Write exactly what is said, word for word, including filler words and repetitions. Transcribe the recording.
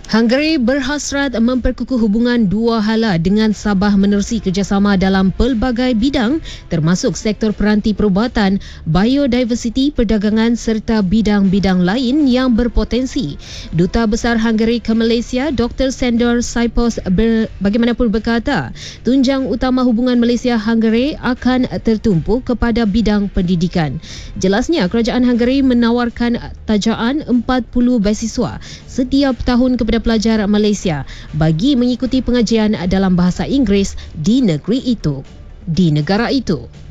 Hungary berhasrat memperkukuh hubungan dua hala dengan Sabah menerusi kerjasama dalam pelbagai bidang termasuk sektor peranti perubatan, biodiversiti, perdagangan serta bidang-bidang lain yang berpotensi. Duta Besar Hungary ke Malaysia, Doktor Sandor Saipos ber, bagaimanapun berkata, tunjang utama hubungan Malaysia-Hungary akan tertumpu kepada bidang pendidikan. Jelasnya, kerajaan Hungary menawarkan tajaan empat puluh beasiswa setiap tahun kepada pelajar Malaysia bagi mengikuti pengajian dalam bahasa Inggeris di negeri itu, di negara itu.